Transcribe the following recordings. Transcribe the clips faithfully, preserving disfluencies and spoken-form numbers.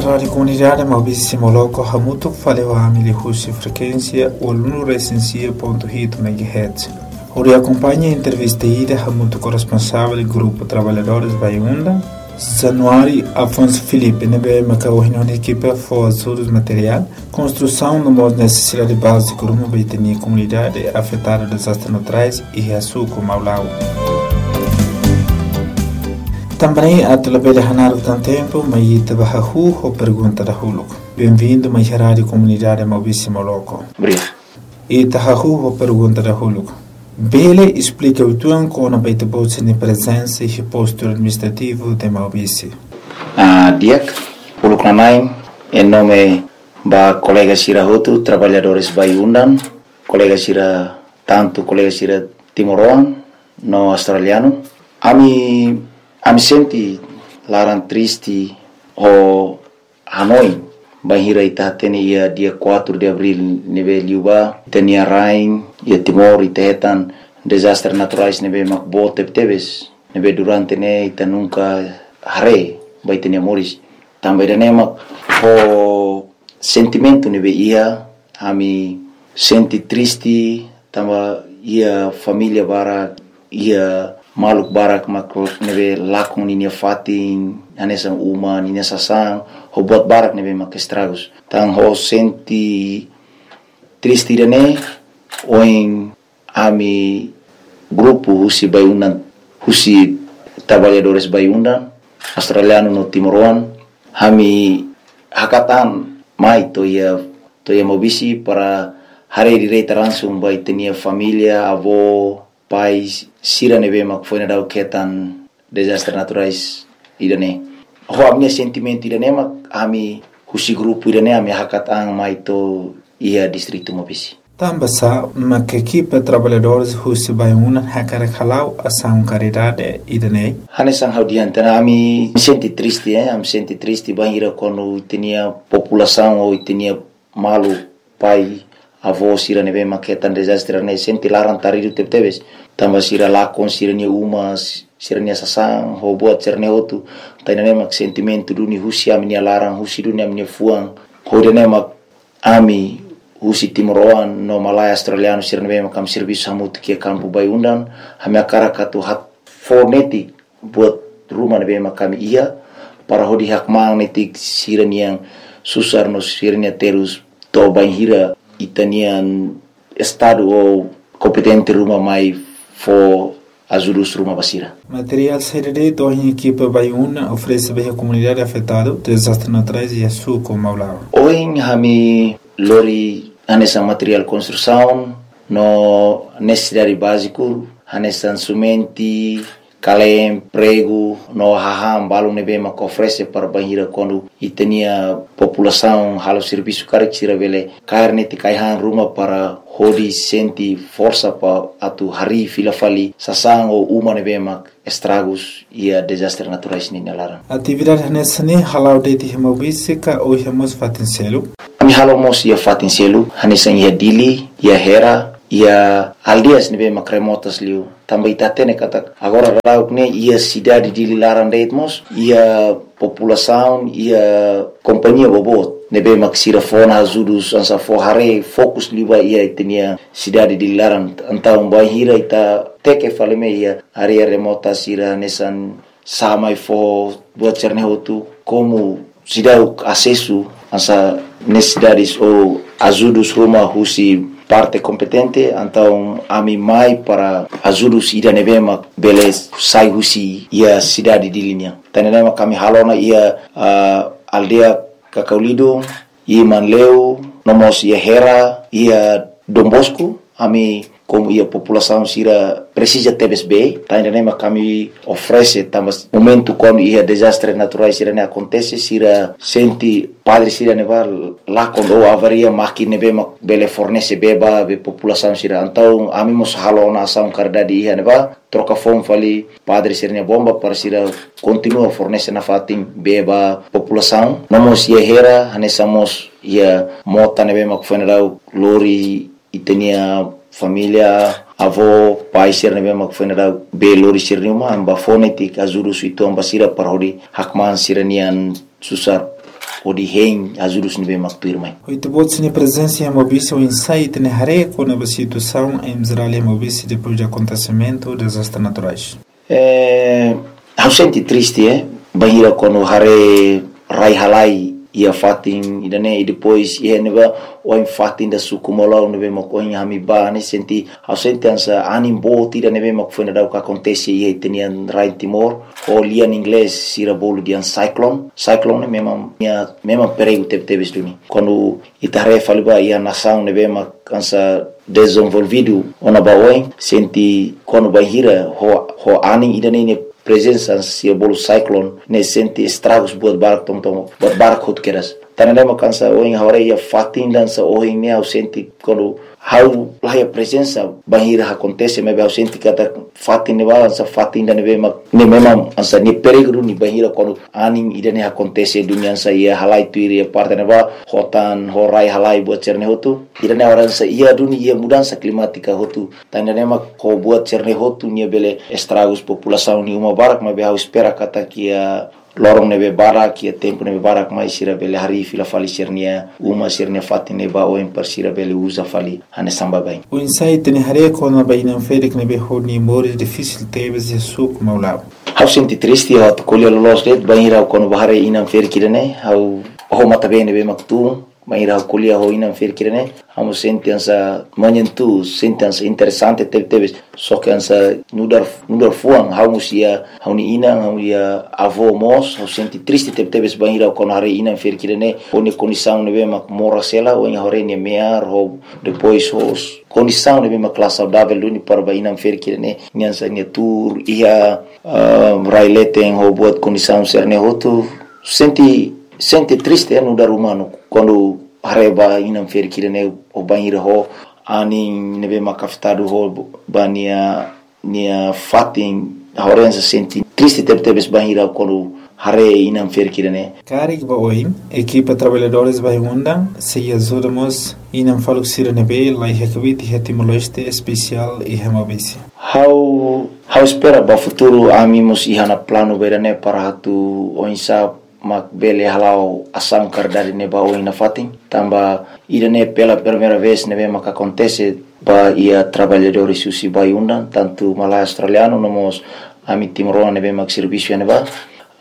Radio Comunidade Maurício Moloco Hamuto falou a milihussi frequência o aluno recensia ponto oito megahertz. Ori acompanha a entrevista ida Hamuto corresponsável do grupo Trabalhadores Baiunda. Januário Afonso Felipe nebe macau reunião de equipe for ajudos material, construção de uma necessidade básica de uma baitania comunidade afetada por desastres naturais e açúcar Maulau. Também a telebele hanar o tempo, mas ita bahahu ou pergunta da huluco. Bem-vindo mais rádio comunidade Maurício Moloco. Obrigado. Ita hahu ou pergunta da huluco. Bele explica o tuan com a baita bolsa de presença e posto administrativo de Maurício. Ah, Diak, huluco nanai, em nome da colega Sira Hotu, trabalhadores Baiundan, colega Sira tanto colega Sira Timoroan, no australiano. Ami Ami senti larang triste o Hanoi bahira ita tene ia dia quatro de abril nebe liuba tenia rain ia Timor itetan desastres naturais nebe makbo tebtebes nebe durante ne ita nunca hare bai tenia moris também dane mak o sentimento nebe ia ami senti triste tamba ia família bara ia maluk barak makro nebe lakon ninia fatin anesa uma ninia sasang ho buat barak nebe mak estragos tang ho senti triste dane oing ami grupo husi Baiundan husi trabalhadores Baiundan australiano no Timoroan hami hakatan mai to ia to ia mobisi para hari direita langsung bai tenia família avó pais sira nebe mak foi na dau ketan desastres naturais idane ho amnia sentimento idane mak ami husi grupo idane ami hakatang mai to ia distrito Mobisi tambasa mak equipe trabalhadores husi Baiundan hakara khalau ação caridade idane hane sang haudian tana ami senti triste eh am senti triste bahira quando tinha população ou tinha malu pai avó sira nebe mak ketan desastres ne senti larang taridu tebtebes tamba sira lakon sira nia umas sira nia sasang ho buat sira nia otu taina mak sentimento duni husi ami nia larang husi dunia ami nia fuang ho dene mak ami husi Timoroan no Malaya australiano sira nebe mak am serviço hamut kia kampu Baiundan hami akara katu hat fonetik buat rumah nebe mak kami ia para ho di hak magnetik sira nia susar no sira nia terus to banhira itanian estado ou competente rumah mai for ajudos rumah basira. Material serede do em equipe Baiundan oferece bem a comunidade afetada desastres naturais e açúcar Maulau. Hoje hami lori anessa material construção no necessidade básico anessa sumenti kalem prego no haham balung nebe mak oferece para bahira quando itenia população halo serviço karek sira vele carne ti kaihan rumah para hodi senti força pa atu hari filafali sasang o uma nebe mak estragos ia desastres naturais ni nalara atividade nessa ne halau de ti Maurício ka o hemos fatincelo ami halo mos ia fatincelo hanesa ia dili ia hera ia aldias nebe mak remotas liu também tatene kata agora rauk ne ia cidade de Lilaran Deitmos ia população ia companhia bobot nebe mak sira fona ajudos ansa forhare fokus liba ia tenia cidade de Lilaran antau bahira ita teke faleme ia area remota sira nesan samai fo buat cerne hotu como cidade acesso ansa necessidades ou ajudos rumah husi parte competente então ami mai para ajudos ida nevema beles sai husi ia cidade de linha tanema kami halona ia uh, aldea Kakaulido ia Manleu nomos ia Hera ia Dombosco ami como ia população sira precisa tebes bem tanema kami oferece tamas momento quando ia desastres naturais sira ne acontece sira senti padre sira neva lá quando avaria maki nebe mak bele fornece beba be população sira então ami mos halona ação caridade ia neva troca fome fali padre sira ne bomba para sira continua fornece na fatim beba população nomos ia Hera hanesamos ia mota nebe mak funeral lori itenia família avó pai sir nebe mak funeral be lori sir numa amba fonetik azuru suito amba sira parodi hakman siranian susar ou de rei ajudos nível mais turma. Oito bots na presença em Mobice o insight na área com a situação em Israel e Mobice depois do acontecimento dos desastres naturais. É, eu senti triste, é, banheira quando hare rai halai ia fatin idane e depois ia neva o infatin da sukumola neve makoin hami ba ne senti eu senti ansa anim bot ida neve mak foi nada o que acontece e tenian rai Timor o lia em inglês sira bolo de cyclone cyclone mesmo minha mesmo perigo teve teve isso quando itare faliba ia nação neve mak ansa desenvolvido ona baoin senti quando banheira ho ho anim idane presença se bolo cyclone ne senti estragos buat barco tom tom buat barco keras tananda makansa o em hora ia fatin dança o em eu senti quando how lá a presença bahira acontece mas eu senti que até fatin ne balança fatin da neve mak ne memang ansa ne perigo ni bahira quando aning ida ne acontece dunia ansa ia halai tuiri parte ne ba hotan horai halai buat cerne hotu ida ne orang sa ia dunia ia mudança climática hotu tananda mak ko buat cerne hotu ni bele estragos população ni uma barak mas eu espera kata que a lorong nebe barak ia tempo nebe barak mai sira bele hari fila fali sirnia uma sirnia fatine ba o per sira bele usa fali ane samba bem o insight ne hare ko na baina ferik nebe honi mores difícil tebes de suk maulao hau senti triste ha to kolha los det baira ko no bahare inam ferik ne hau ho mata bem nebe maktu baira kolha ho inam ferik ne hau senti ansa manyentu senti ansa interessante tebe tebes só que ansa nudar nudar fuang hau musia hau ni ina hau ia avô mos hau senti triste tebe tebes baira ko no hare inam ferik ne oni condição nebe mak mora sela o hore ne mear ho depois os condição nebe mak classe saudável luni para bainam ferik ne nyansa ne tour ia uh, raileten ho buat condição serne hotu senti senti triste no dar humano quando hareba inam ferik ne o banheiro ho ani nebe makafitado ho bania nia fatin horenza senti triste tebe tebes banheiro quando hare inam ferik ne Karik ba oi equipa trabalhadores vai undang se ajudamos inam faluk sira nebe lai hekvit hetimoleste especial e hemabisi how how espera ba futuro amimos ihana plano berane para hatu oinsa mak bele halau asam kardari ne ba oina fatin tamba irene pela primeira vez nebe mak acontece ba ia trabalhadores susi vai undan tanto malai australiano nomos ami timorona nebe mak serviço ne ba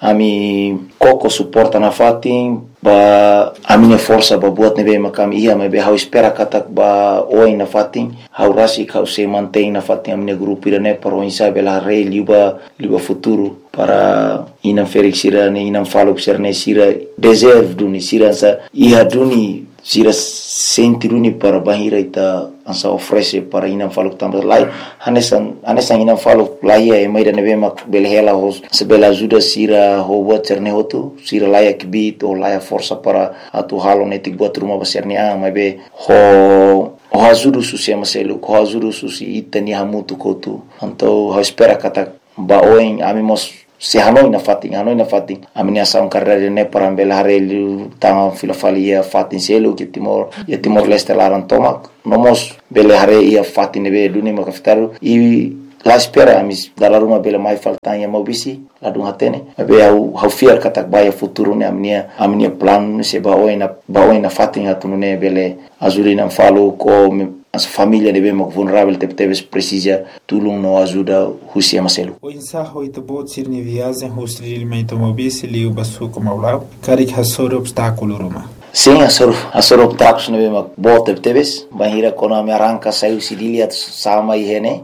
ami koko suporta na fatin ba amine força ba buat nebe makam ia me be hau espera katak ba oi na fatin hau rasi kau se mantém na fatin amine grupo irane para o insa bela rei liba liba futuro para inam ferik sira ne inam falo sirne sira deserve duni sira sa ia duni sira sentiruni para bahira ita ansa oferece para inam falo tambah lai hanesan hanesan inam falo lai e mai da nebe mak belhela hos sebela ajuda sira ho buat cerne hotu sira lai kibit o lai força para atu halo netik buat rumah besarni a mai be ho o ajuda susi amaselu ko ajuda susi itani hamutu kotu anto ha espera kata ba oin amimos se hanoi na fatin hanoi na fatin amini asam karere ne para belhare tang filofalia fatin selu que timor e timor leste laran tomak nomos belhare ia fatin be duni makaftaru e la espera amis dalla ruma bela mai faltanya mobisi la dung hatene be au hau fiar katak baya futuro ne amnia amnia plan se ba oina ba oina fatin hatunune bele azulina falo ko as família de bem vulnerável te teves precisa tulum no ajuda husia maselu o insaho ito bot sirni viagem hostil mento mobisi liu basu como lao karik hasor obstáculo ruma sim asor asor obstáculos ne bem bot te teves bahira kono me arranca saiu sidilia sama ihene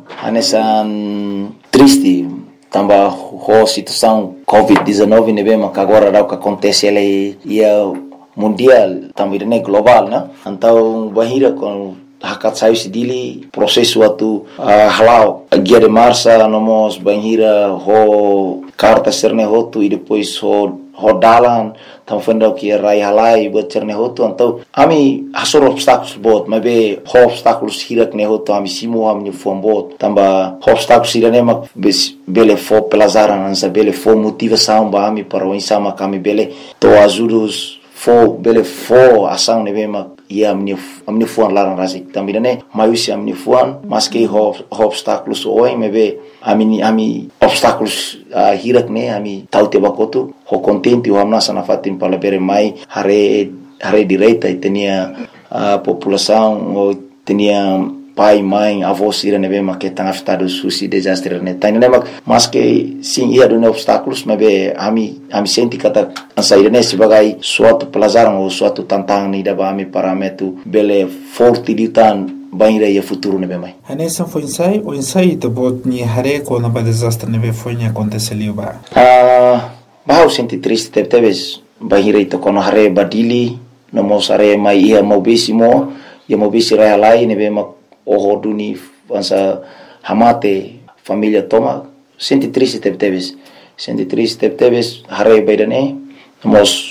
anesan triste tamba ho situação covid dezenove ne bem que agora o que acontece ele ia mundial também ne global na então bahira com hakat saiu sidili processo atu uh, halau guia de marcha nomos banhira ho carta serne hotu e depois ho rodalan tam fenda que rai halai buat cerne hotu então ami hasor obstáculos bot mas be ho obstáculos hirak ne hotu ami simo ami fom bot tamba obstáculos irane mak bele fo pelazaran ansa bele fo motivação ba ami para o insama kami bele to ajudos fo bele fo ação ne be mak ia amin'ny amin'ny foana laran razik tambira ne maiusy amin'ny foana maske ho obstáculos oi mebe ami ami obstáculos uh, hirak ne ami taute bakotu ho contente ho amna sana fatin palabere mai hare hare direita itenia a população o tenia pai mãe avós ira nebe maketang afetado susi desastre ne tani ne mas que sim ia do obstáculos mebe ami ami senti kata ansaire ne sebagai suatu pelajaran ou suatu tantangan ni daba ami parametu bele forte ditan banira ia futuro nebe mai hanesa foi ensaio o ensaio de bot ni hare ko na ba desastre nebe foi ni aconteceu ba ah bah senti triste teves banira ito kono hare badili no mosare mai ia mobisimo ia mobisi rai lai nebe mak o duni ansa hamate família toma senti triste teves senti triste teves hare baidane mos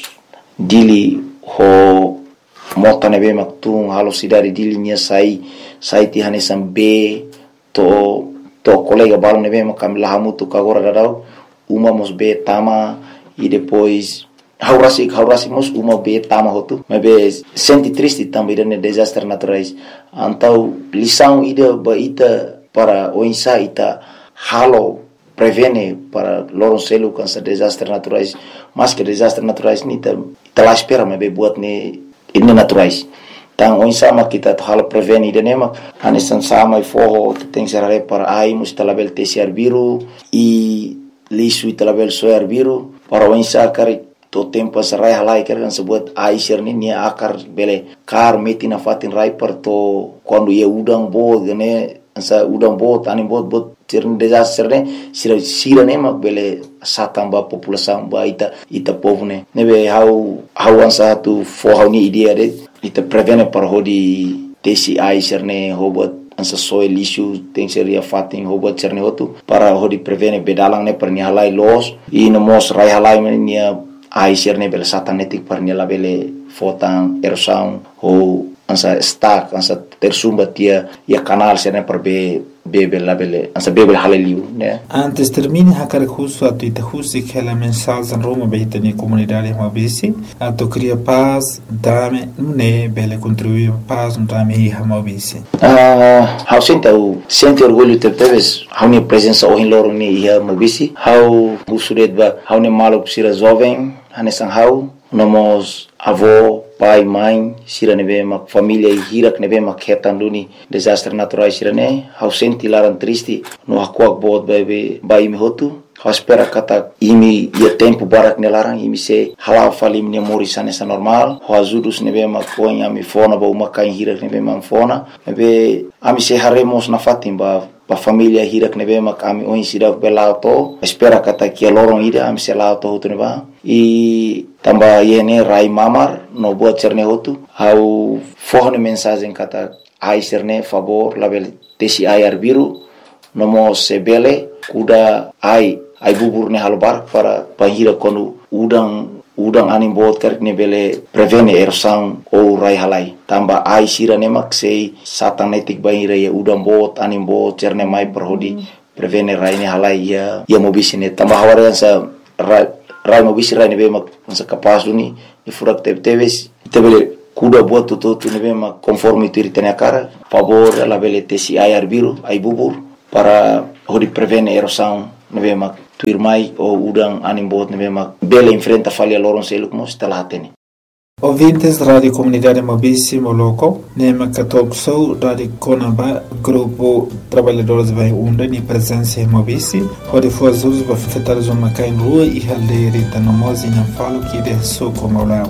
dili ho mota nebe mak tung halo sidari dili nia sai sai ti hanesam be to to colega balo nebe mak kamila hamutu kagora dadau uma mos be tama e depois haurasi haurasi mos uma be tama hotu mebe senti triste também ne desastre naturais antau lição ida baita para o insaita halo prevene para loronselo com essa desastre naturais mas que desastre naturais ni ta ta la espera mebe buat ne ini naturais tang o insama kita halo prevene ida nema anesan sama forro tem serare para ai mustalabel tesiar biru e lisu italabel soar biru para o insakari to tempo sarai halai kan sebut aisir ni ni akar bele kar meti na fatin rai per to quando ia udang bo gane sa udang bo tani bot bot tirn desastre ne sira sira ne mak bele satamba população ba ita ita povne nebe how how ansa tu fo how ni idea de ita prevene par hodi tesi aisir ne hobot ansa soil issue tem seria fatin hobot cerne hotu para hodi prevene bedalang ne per ni halai los i no mos rai halai ni ai serne bele satanetik par nela bele fotan erosão ou ansa stack ansa tersumba tia ia canal serne par be bebe la bele ansa bebe haleliu né antes termine hakar justo atu ita justi que la mensagem Roma beita ni comunidade mabisi atu cria paz dame ne bele contribuir paz no dame hi mabisi ah how sente o sente orgulho te teves how ni presença o loro ni hi mabisi how usuret ba how ni malo sira jovem hanesan how nomos avô pai mãe sira nebe mak família e hirak nebe mak hetanduni desastre naturais sira ne how senti laran triste no hakuak bot bebe bai mi hotu how espera kata imi ia tempo barak nelarang imi se hala falim ne mori sanesa normal how azudus nebe mak ponya mi fona ba uma kain hirak nebe mak fona nebe ami se haremos na fatim ba pa família hirak nebe mak ami oin sidak belauto espera kata kia lorong ida ami se lauto hotu neba e tamba yene rai mamar no buat cerne hotu how forne mensagem kata ai cerne favor label tesi ai arbiru no mo sebele kuda ai ai bubur ne halbar para pahira konu udang udang anim bot kerk ne bele prevene erosang ou rai halai tamba ai sira ne mak sei satanetik bahira ya udang bot anim bot cerne mai perhodi prevene rai ne halai ya ya mobisine tamba hawara sa rai rai mobisi rai ne be mak sa kapas duni e furak teb teves tebele kuda buat tutu tu ne be mak conforme tu ritene cara favor la bele tesi ai arbiru ai bubur para hodi prevene erosang ne be mak tu irmai o udang anim bot ne be mak bele enfrenta falha loron seluk mos talatene ouvintes da Rádio Comunidade Mobisi Moloko, Nema Katokso, Rádio Conaba, Grupo Trabalhadores Vai Unda, e presença em Mobisi, onde foi as usos para afetar os homens em rua e haldeira e tanomosi não falo que de soco maulão.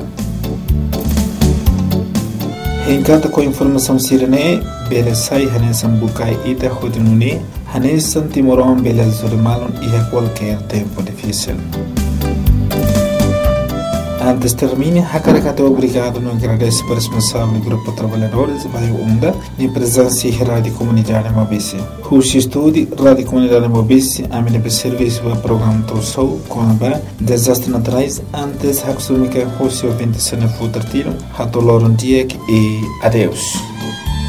Em cada com informação sirene, bele sai hanesan bukai ita hodinuni, hanesan timoron bele zurimalon e a qualquer tempo difícil. Antes termine, Hakarakato obrigado no agradece para o responsável do Grupo Trabalhadores Vai Unda e presença em Rádio Comunidade Mobisi. Rushi Estúdio, Rádio Comunidade Mobisi, a minha serviço do programa Tossou, com a desastre naturais, antes Haksumika Rushi ouvinte se não for tratado, Hatoloron Diek e adeus.